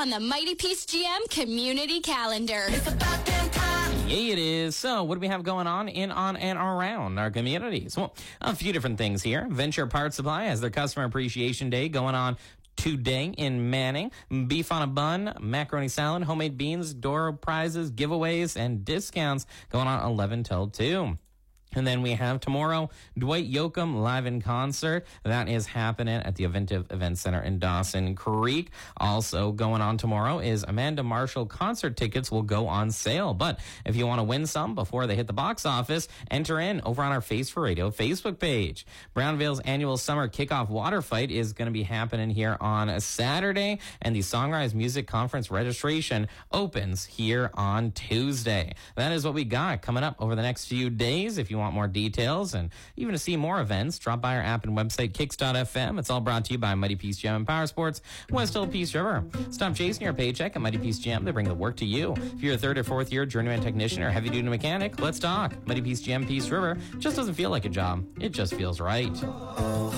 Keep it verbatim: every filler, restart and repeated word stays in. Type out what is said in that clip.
on the Mighty Peace G M community calendar. It's about damn time. Yeah, it is. So what do we have going on in, on, and around our communities? Well, a few different things here. Venture Parts Supply has their Customer Appreciation Day going on today in Manning. Beef on a bun, macaroni salad, homemade beans, door prizes, giveaways, and discounts going on eleven till two. And then we have tomorrow, Dwight Yoakam live in concert. That is happening at the Aventive Event Center in Dawson Creek. Also going on tomorrow is Amanda Marshall concert tickets will go on sale. But if you want to win some before they hit the box office, enter in over on our Face for Radio Facebook page. Brownvale's annual summer kickoff water fight is going to be happening here on a Saturday. And the Songrise Music Conference registration opens here on Tuesday. That is what we got coming up over the next few days. If you want want more details and even to see more events, drop by our app and website, kicks dot f m. It's all brought to you by Mighty Peace G M and Power Sports, West Hill Peace River. Stop chasing your paycheck at Mighty Peace G M. They bring the work to you. If you're a third or fourth year journeyman technician or heavy duty mechanic, let's talk. Mighty Peace G M Peace River just doesn't feel like a job. It just feels right.